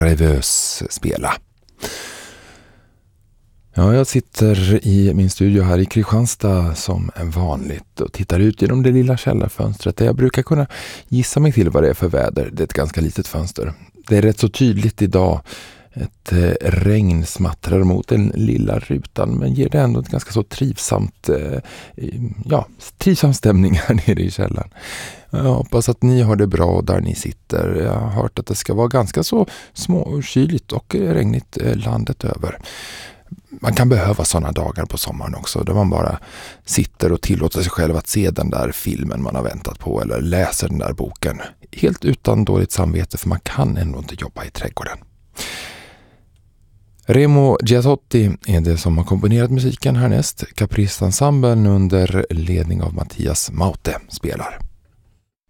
Revös spela. Ja, jag sitter i min studio här i Kristianstad som vanligt och tittar ut genom det lilla källarfönstret där jag brukar kunna gissa mig till vad det är för väder. Det är ett ganska litet fönster. Det är rätt så tydligt idag. Ett regn smattrar mot den lilla rutan men ger det ändå ett ganska så trivsam stämning här nere i källaren. Jag hoppas att ni har det bra där ni sitter. Jag har hört att det ska vara ganska så kyligt och regnigt landet över. Man kan behöva sådana dagar på sommaren också där man bara sitter och tillåter sig själv att se den där filmen man har väntat på eller läser den där boken. Helt utan dåligt samvete för man kan ändå inte jobba i trädgården. Remo Giasotti är det som har komponerat musiken härnäst. Caprice-ensemblen under ledning av Mattias Maute spelar.